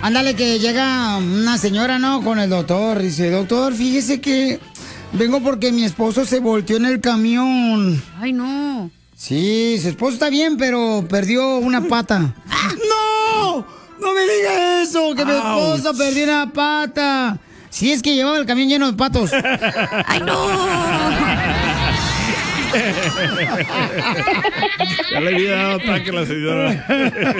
Ándale, que llega una señora, ¿no? Con el doctor. Dice, doctor, fíjese que vengo porque mi esposo se volteó en el camión. Ay, no. Sí, su esposo está bien, pero perdió una pata. ¡No! ¡No me diga eso! ¡Que mi esposo perdió una pata! Sí, es que llevaba el camión lleno de patos. ¡Ay, no! Ya le había dado ataque a la señora.